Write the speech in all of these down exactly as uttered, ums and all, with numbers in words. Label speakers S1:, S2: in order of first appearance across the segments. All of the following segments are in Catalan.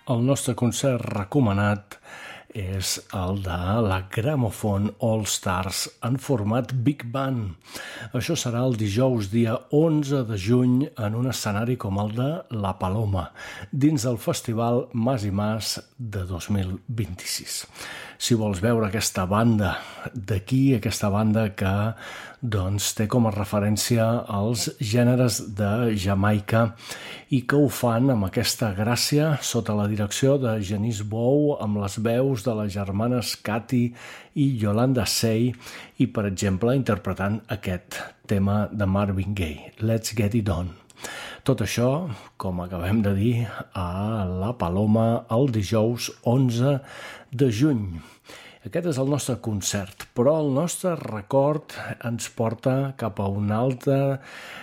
S1: el nostre concert recomanat és el de la Gramophone All Stars en format Big Band. Això serà el dijous dia onze de juny en un escenari com el de La Paloma, dins del Festival Mas i Mas de dos mil vint-i-sis. Si vols veure aquesta banda d'aquí, aquesta banda que doncs, té com a referència els gèneres de Jamaica i que ho fan amb aquesta gràcia sota la direcció de Janice Bow, amb les veus de les germanes Cathy i Yolanda Say i, per exemple, interpretant aquest tema de Marvin Gaye, Let's Get It On. Tot això, com acabem de dir, a La Paloma el dijous onze de juny. Aquest és el nostre concert, però el nostre record ens porta cap a una altra,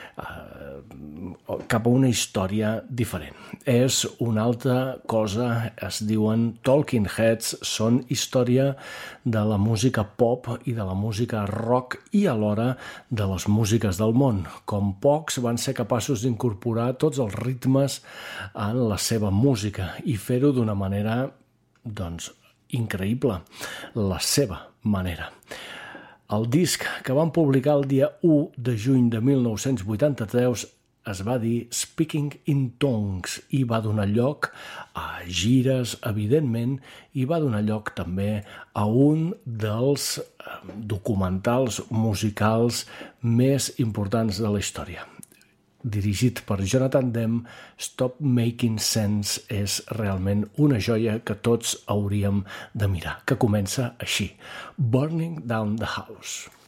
S1: eh, cap a una història diferent. És una altra cosa, es diuen Talking Heads, són història de la música pop i de la música rock i alhora de les músiques del món. Com pocs van ser capaços d'incorporar tots els ritmes en la seva música i fer-ho d'una manera, doncs, increïble, la seva manera. El disc que van publicar el dia u de juny de mil nou-cents vuitanta-tres es va dir Speaking in Tongues i va donar lloc a gires, evidentment, i va donar lloc també a un dels documentals musicals més importants de la història. Dirigit per Jonathan Demme, Stop Making Sense és realment una joia que tots hauríem de mirar, que comença així: Burning Down the House.